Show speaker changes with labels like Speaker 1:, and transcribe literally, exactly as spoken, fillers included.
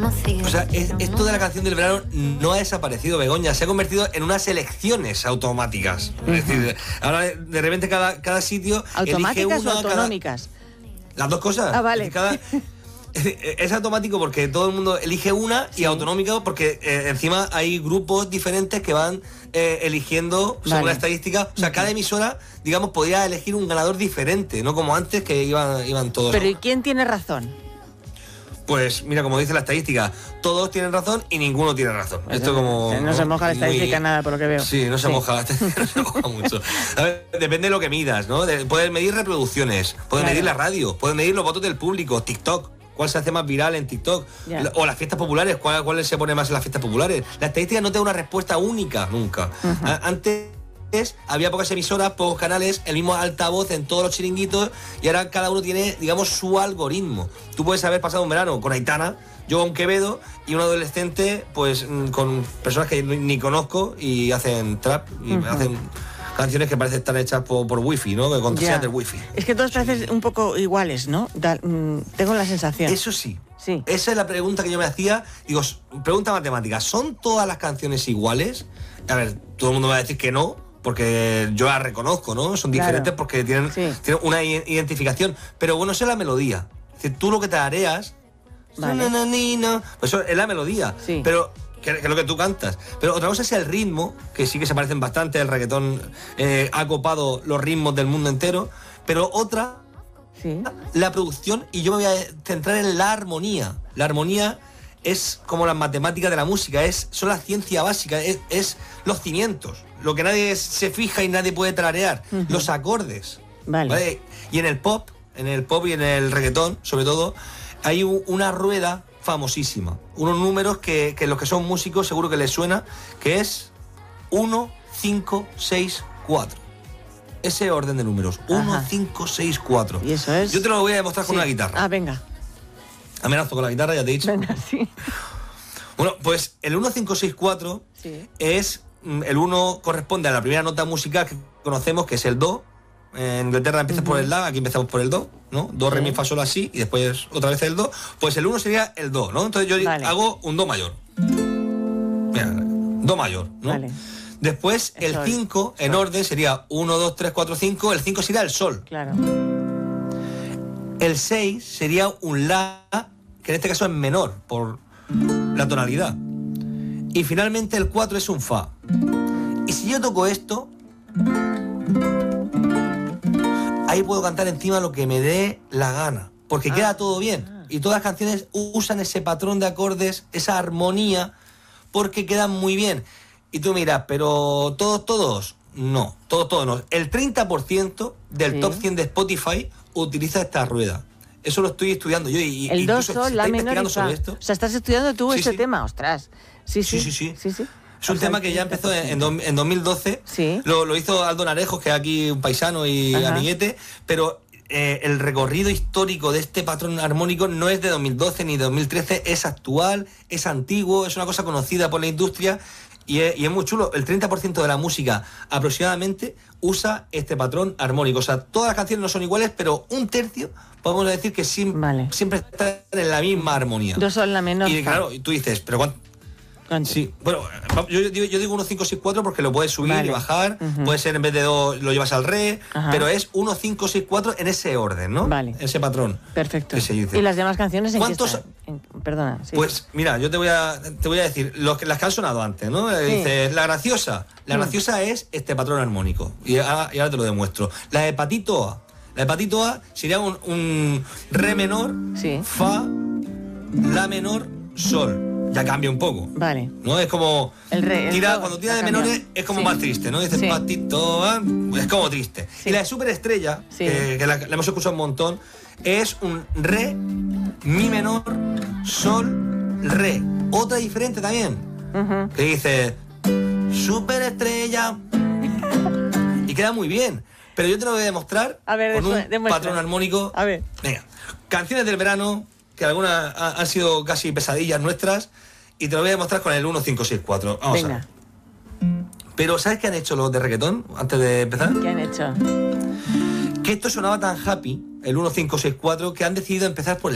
Speaker 1: conocido.
Speaker 2: O sea, es, esto de la canción del verano no ha desaparecido, Begoña, se ha convertido en unas elecciones automáticas. Uh-huh. Es decir, ahora de repente cada, cada sitio
Speaker 3: ¿automáticas
Speaker 2: elige una,
Speaker 3: o autonómicas?
Speaker 2: Cada, las dos cosas.
Speaker 3: Ah, vale.
Speaker 2: Es, cada, es automático porque todo el mundo elige una, sí. Y autonómico porque eh, encima hay grupos diferentes que van eh, eligiendo según vale. La estadística. O sea, uh-huh. Cada emisora, digamos, podía elegir un ganador diferente, no como antes que iban, iban todos.
Speaker 3: Pero ¿y quién tiene razón?
Speaker 2: Pues mira, como dice la estadística, todos tienen razón y ninguno tiene razón.
Speaker 3: Pues
Speaker 2: Esto como
Speaker 3: no, no se moja la estadística
Speaker 2: muy,
Speaker 3: nada, por lo que veo.
Speaker 2: Sí, no se sí. moja la estadística, no se moja mucho. A ver, depende de lo que midas, ¿no? De, puedes medir reproducciones, puedes claro. medir la radio, puedes medir los votos del público, TikTok. ¿Cuál se hace más viral en TikTok? Yeah. O las fiestas populares, ¿cuál, ¿cuál se pone más en las fiestas populares? La estadística no te da una respuesta única, nunca. Uh-huh. Antes había pocas emisoras, pocos canales, el mismo altavoz en todos los chiringuitos y ahora cada uno tiene, digamos, su algoritmo. Tú puedes haber pasado un verano con Aitana, yo con Quevedo y un adolescente, pues con personas que ni conozco y hacen trap y uh-huh. hacen canciones que parecen estar hechas por, por wifi, ¿no? Con contraseñas del wifi.
Speaker 3: Es que todos parecen un poco iguales, ¿no? Da, mm, tengo la sensación.
Speaker 2: Eso sí.
Speaker 3: Sí.
Speaker 2: Esa es la pregunta que yo me hacía. Digo, pregunta matemática, ¿son todas las canciones iguales? A ver, todo el mundo me va a decir que no, porque yo las reconozco, ¿no? Son diferentes claro. porque tienen, sí. tienen una identificación. Pero bueno, esa es la melodía. Es decir, tú lo que te areas, vale. pues eso es la melodía. Sí. Pero que, que es lo que tú cantas. Pero otra cosa es el ritmo, que sí que se parecen bastante. El reggaetón eh, ha copado los ritmos del mundo entero. Pero otra, sí. la producción, y yo me voy a centrar en la armonía. La armonía es como las matemáticas de la música, es, son la ciencia básica, es, es los cimientos. Lo que nadie se fija y nadie puede tararear, uh-huh. los acordes.
Speaker 3: Vale.
Speaker 2: ¿Vale? Y en el pop, en el pop y en el reggaetón, sobre todo, hay un, una rueda famosísima. Unos números que, que los que son músicos seguro que les suena, que es uno, cinco, seis, cuatro. Ese orden de números. uno, cinco, seis, cuatro.
Speaker 3: ¿Y eso es?
Speaker 2: Yo te lo voy a demostrar sí. con una guitarra.
Speaker 3: Ah, venga.
Speaker 2: Amenazo con la guitarra, ya te he dicho.
Speaker 3: Venga, sí.
Speaker 2: Bueno, pues el uno, cinco, seis, cuatro sí. es... El uno corresponde a la primera nota musical que conocemos, que es el do. En Inglaterra empiezas uh-huh. por el la, aquí empezamos por el do, ¿no? Do, sí. re, mi, fa, sol, la, si, y después otra vez el do. Pues el uno sería el do, ¿no? Entonces yo vale. hago un do mayor. Mira, do mayor, ¿no? Vale. Después el cinco, en orden, sería uno, dos, tres, cuatro, cinco. El cinco sería el sol.
Speaker 3: Claro.
Speaker 2: El seis sería un la, que en este caso es menor, por la tonalidad. Y finalmente el cuatro es un fa. Y si yo toco esto, ahí puedo cantar encima lo que me dé la gana, porque ah, queda todo bien. Ah. Y todas las canciones usan ese patrón de acordes, esa armonía, porque quedan muy bien. Y tú miras, pero todos, todos, no, todos, todos no. El treinta por ciento del sí. top cien de Spotify utiliza esta rueda. Eso lo estoy estudiando yo. Y,
Speaker 3: el do, sol, la menor y fa. O sea, estás estudiando tú sí, ese sí. tema, ostras. Sí sí.
Speaker 2: Sí, sí, sí.
Speaker 3: sí, sí.
Speaker 2: Es un o sea, tema que ya empezó en, en, en dos mil doce.
Speaker 3: Sí.
Speaker 2: Lo, lo hizo Aldo Narejos, que es aquí un paisano y Ajá. amiguete, pero eh, el recorrido histórico de este patrón armónico no es de dos mil doce ni de dos mil trece, es actual, es antiguo, es una cosa conocida por la industria y es, y es muy chulo. El treinta por ciento de la música aproximadamente usa este patrón armónico. O sea, todas las canciones no son iguales, pero un tercio podemos decir que sim- vale. siempre están en la misma armonía.
Speaker 3: Do, sol, la menor.
Speaker 2: Y claro, tú dices, pero ¿cuánto? Sí, bueno, yo, yo, yo digo uno, cinco, seis, cuatro porque lo puedes subir vale. y bajar, uh-huh. puede ser en vez de do lo llevas al re, Ajá. pero es uno, cinco, seis, cuatro en ese orden, ¿no?
Speaker 3: Vale.
Speaker 2: Ese patrón.
Speaker 3: Perfecto. ¿Y las demás canciones en
Speaker 2: ¿Cuántos?
Speaker 3: qué están? En, perdona. Sí.
Speaker 2: Pues mira, yo te voy a te voy a decir los que, las que han sonado antes, ¿no? Sí. Dices, la graciosa. La graciosa mm. es este patrón armónico. Y ahora, y ahora te lo demuestro. La hepatito A. La hepatito A sería un, un re menor,
Speaker 3: sí.
Speaker 2: fa, la menor, sol. Ya cambia un poco.
Speaker 3: Vale.
Speaker 2: ¿No? Es como.
Speaker 3: El re, el
Speaker 2: tira,
Speaker 3: do,
Speaker 2: cuando tira de menores es como sí. más triste, ¿no? Dices
Speaker 3: sí.
Speaker 2: patito, ah, es como triste.
Speaker 3: Sí.
Speaker 2: Y la de superestrella,
Speaker 3: sí.
Speaker 2: que, que la, la hemos escuchado un montón, es un re, mi menor, sol, re. Otra diferente también.
Speaker 3: Uh-huh.
Speaker 2: Que dice superestrella. Y queda muy bien. Pero yo te lo voy a demostrar
Speaker 3: a ver,
Speaker 2: con
Speaker 3: después,
Speaker 2: un
Speaker 3: demuestra.
Speaker 2: patrón armónico.
Speaker 3: A ver.
Speaker 2: Venga. Canciones del verano, que algunas han sido casi pesadillas nuestras, y te lo voy a demostrar con el uno, cinco, seis, cuatro. Vamos
Speaker 3: Venga.
Speaker 2: a ver. Pero ¿sabes qué han hecho los de reggaetón antes de empezar?
Speaker 3: ¿Qué han hecho?
Speaker 2: Que esto sonaba tan happy, el uno, cinco, seis, cuatro, que han decidido empezar por el